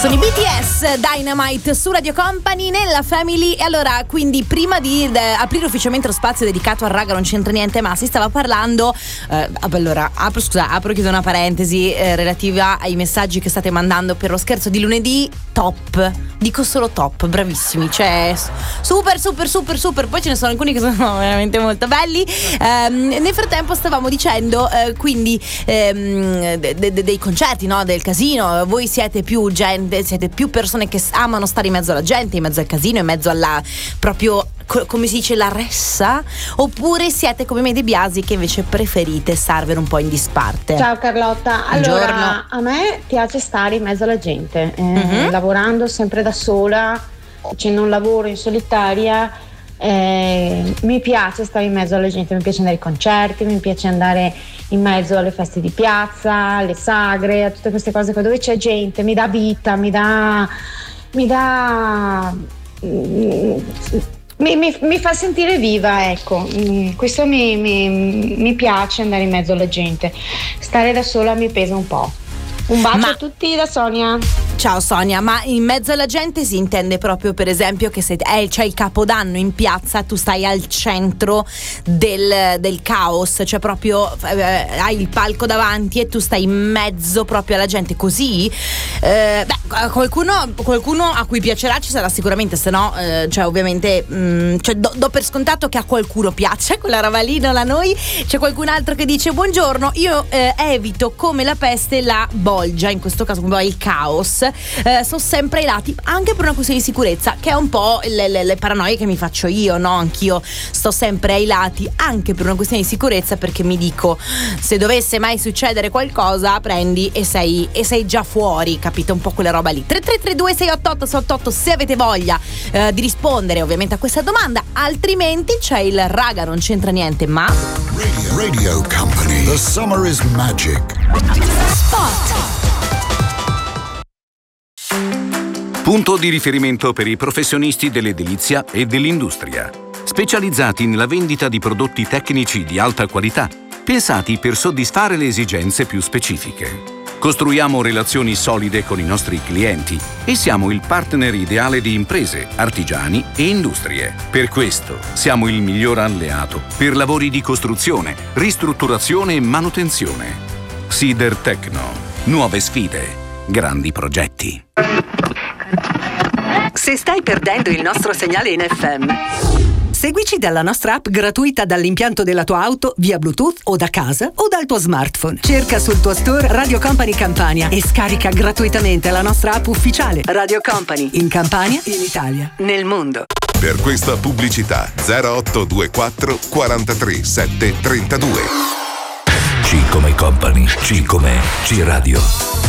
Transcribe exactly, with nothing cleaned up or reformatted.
Sono i B T S Dynamite su Radio Company nella Family. E allora, quindi prima di eh, aprire ufficialmente lo spazio dedicato al Raga non c'entra niente, ma si stava parlando eh, allora apro scusa apro chiudo una parentesi eh, relativa ai messaggi che state mandando per lo scherzo di lunedì. Top, dico solo top, bravissimi, cioè super super super super. Poi ce ne sono alcuni che sono veramente molto belli. ehm, nel frattempo stavamo dicendo eh, quindi ehm, de- de- dei concerti, no? Del casino. Voi siete più gente, siete più persone che amano stare in mezzo alla gente, in mezzo al casino, in mezzo alla proprio co- come si dice, la ressa, oppure siete come me De Biasi che invece preferite starvene un po' in disparte? Ciao Carlotta, Buongiorno. allora a me piace stare in mezzo alla gente, eh, Mhm. lavorando sempre da sola, facendo un lavoro in solitaria. Eh, mi piace stare in mezzo alla gente, mi piace andare ai concerti, mi piace andare in mezzo alle feste di piazza, alle sagre, a tutte queste cose qua dove c'è gente, mi dà vita, mi dà mi dà mm, mi, mi- mi fa sentire viva, ecco. Mm, questo mi, mi- mi piace, andare in mezzo alla gente. Stare da sola mi pesa un po'. Un bacio Ma- a tutti da Sonia. Ciao Sonia, ma in mezzo alla gente si intende proprio, per esempio, che se eh, c'è il Capodanno in piazza, tu stai al centro del, del caos, cioè proprio eh, hai il palco davanti e tu stai in mezzo proprio alla gente, così? Eh, beh, qualcuno, qualcuno a cui piacerà ci sarà sicuramente, se no, eh, cioè ovviamente, mh, cioè, do, do per scontato che a qualcuno piace quella roba lì, non a noi. C'è qualcun altro che dice: buongiorno, io eh, evito come la peste la bolgia, in questo caso come il caos. Eh, sto sempre ai lati, anche per una questione di sicurezza, che è un po' le, le, le paranoie che mi faccio io, no? Anch'io sto sempre ai lati, anche per una questione di sicurezza, perché mi dico, se dovesse mai succedere qualcosa, prendi e sei, e sei già fuori, capito? Un po' quella roba lì. Tre tre tre due sei otto otto sei otto otto se avete voglia eh, di rispondere ovviamente a questa domanda, altrimenti c'è il Raga non c'entra niente, ma Radio, Radio Company. The summer is magic. Punto di riferimento per i professionisti dell'edilizia e dell'industria, specializzati nella vendita di prodotti tecnici di alta qualità, pensati per soddisfare le esigenze più specifiche. Costruiamo relazioni solide con i nostri clienti e siamo il partner ideale di imprese, artigiani e industrie. Per questo siamo il miglior alleato per lavori di costruzione, ristrutturazione e manutenzione. Sidertecno. Nuove sfide. Grandi progetti. Se stai perdendo il nostro segnale in F M, seguici dalla nostra app gratuita dall'impianto della tua auto via Bluetooth o da casa o dal tuo smartphone. Cerca sul tuo store Radio Company Campania e scarica gratuitamente la nostra app ufficiale. Radio Company, in Campania, in Italia, nel mondo. Per questa pubblicità zero otto due quattro quarantatré sette trentadue. C come Company, C come C Radio.